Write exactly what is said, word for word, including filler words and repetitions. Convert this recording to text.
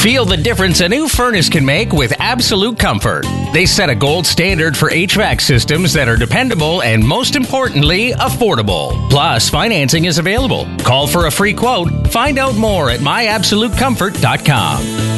Feel the difference a new furnace can make with Absolute Comfort. They set a gold standard for H V A C systems that are dependable and, most importantly, affordable. Plus, financing is available. Call for a free quote. Find out more at my absolute comfort dot com.